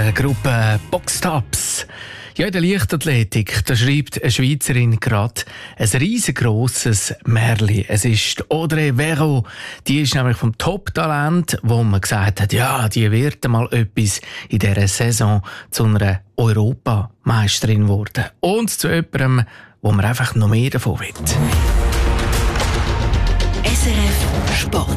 der Gruppe Boxtops. Ja, in der Leichtathletik, da schreibt eine Schweizerin gerade ein riesengroßes Märchen. Es ist Audrey Veron. Die ist nämlich vom Top-Talent, wo man gesagt hat, ja, die wird mal etwas in dieser Saison zu einer Europameisterin geworden. Und zu jemandem, wo man einfach noch mehr davon will. SRF Sport.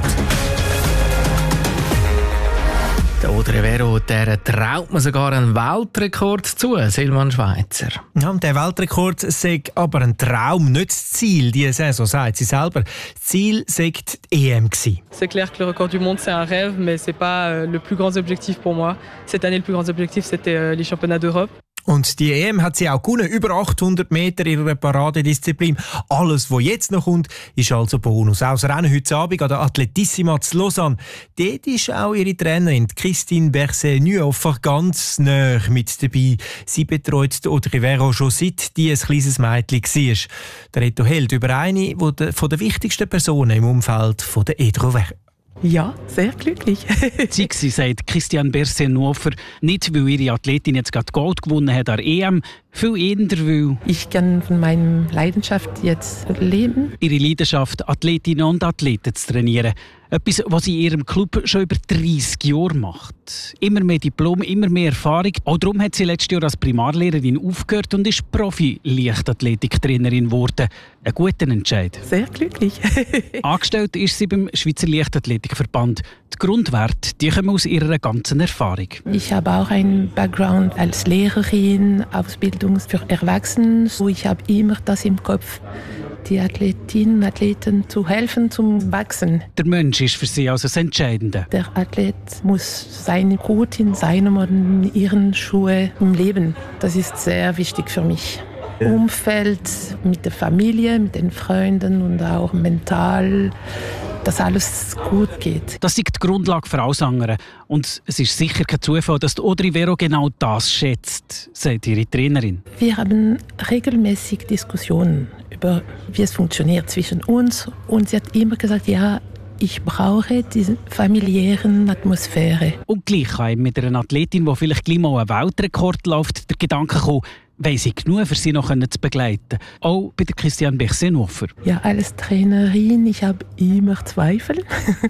Der Audrey Veron, der traut man sogar einen Weltrekord zu, Silvan Schweizer. Ja, der Weltrekord sei aber ein Traum, nicht das Ziel diese Saison, sagt sie selber. Das Ziel sei die EM gewesen. C'est clair que le record du monde, c'est un rêve, mais c'est pas le plus grand objectif pour moi. Cette année, le plus grand objectif, c'était les championnats d'Europe. Und die EM hat sie auch gewonnen, über 800 Meter in ihrer Paradedisziplin. Alles, was jetzt noch kommt, ist also Bonus. Auch das Rennen heute Abend an der Atletissima zu Lausanne. Dort ist auch ihre Trainerin Christine Berset-Nuoffer ganz nah mit dabei. Sie betreut Audrey Veron schon seit die ein kleines Mädchen war. Der Reto Held über eine von der wichtigsten Personen im Umfeld von der Audrey Veron. Ja, sehr glücklich. Sie sagt Christiane Berset-Nuoffer, nicht weil ihre Athletin jetzt gerade Gold gewonnen hat an der EM, viel eher, weil Ich kann von meiner Leidenschaft jetzt leben. ihre Leidenschaft, Athletinnen und Athleten zu trainieren. Etwas, was sie in ihrem Club schon über 30 Jahre macht. Immer mehr Diplom, immer mehr Erfahrung. Auch darum hat sie letztes Jahr als Primarlehrerin aufgehört und ist Profi-Leichtathletiktrainerin geworden. Ein guter Entscheid. Sehr glücklich. Angestellt ist sie beim Schweizer Leichtathletikverband. Die Grundwerte die kommen aus ihrer ganzen Erfahrung. Ich habe auch einen Background als Lehrerin, Ausbildung für Erwachsene. Ich habe immer das im Kopf, die Athletinnen und Athleten zu helfen zum Wachsen. Der Mensch ist für sie also das Entscheidende. Der Athlet muss sein gut in seinem und in ihren Schuhen leben. Das ist sehr wichtig für mich. Umfeld mit der Familie, mit den Freunden und auch mental, dass alles gut geht. Das ist die Grundlage für alles andere. Und es ist sicher kein Zufall, dass Audrey Veron genau das schätzt, sagt ihre Trainerin. Wir haben regelmäßig Diskussionen über, wie es funktioniert zwischen uns. Und sie hat immer gesagt, ja, ich brauche diese familiären Atmosphäre. Und gleich kann eben mit einer Athletin, die vielleicht gleich mal einen Weltrekord läuft, der Gedanke kommen, weiss ich genug, für sie noch zu begleiten. Auch bei der Christiane Berset-Nuoffer. Ja, als Trainerin, ich habe immer Zweifel.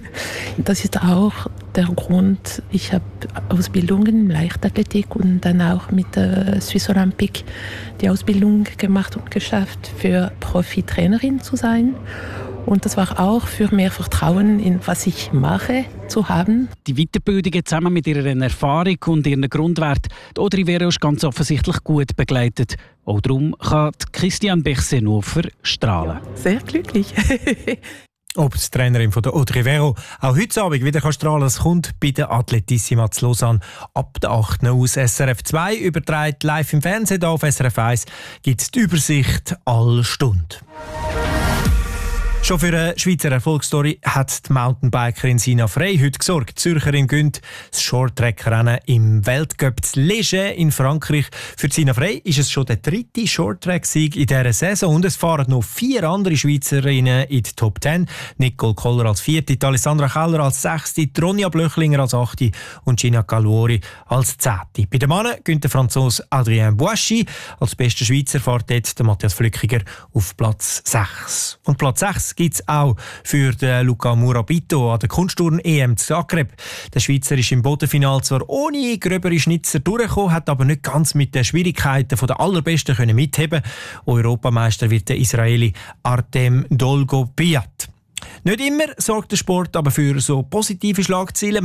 Das ist auch der Grund, ich habe Ausbildungen in Leichtathletik und dann auch mit der Swiss Olympic die Ausbildung gemacht und geschafft, für Profi-Trainerin zu sein. Und das war auch für mehr Vertrauen in was ich mache zu haben. Die Weiterbildungen zusammen mit ihrer Erfahrung und ihren Grundwerten, Audrey Veron ist ganz offensichtlich gut begleitet. Auch darum kann Christiane Berset-Nuoffer strahlen. Sehr glücklich. Ob die Trainerin von der Audrey Veron auch heute Abend wieder strahlen kann, das kommt bei der Atletissima zu Lausanne ab der 8. aus. SRF 2 überträgt live im Fernsehen. Hier auf SRF 1 gibt es die Übersicht alle Stunde. Schon für eine Schweizer Erfolgsstory hat die Mountainbikerin Sina Frey heute gesorgt. Die Zürcherin gönnt das Shorttrack-Rennen im Weltcup zu Leger in Frankreich. Für Sina Frey ist es schon der 3. Shorttrack-Sieg in dieser Saison und es fahren noch 4 andere Schweizerinnen in die Top 10. Nicole Koller als 4., Alessandra Keller als 6., Ronja Blöchlinger als 8. und Gina Calvori als 10. Bei den Männern gönnt der Franzose Adrien Bouchy. Als bester Schweizer fährt dort der Matthias Flückiger auf Platz 6. Und Platz 6 gibt es auch für den Luca Murabito an der Kunstturn-EM zu Zagreb. Der Schweizer ist im Bodenfinale zwar ohne gröbere Schnitzer durchgekommen, hat aber nicht ganz mit den Schwierigkeiten der Allerbesten können mitheben. Europameister wird der Israeli Artem Dolgopiat. Nicht immer sorgt der Sport aber für so positive Schlagzeilen.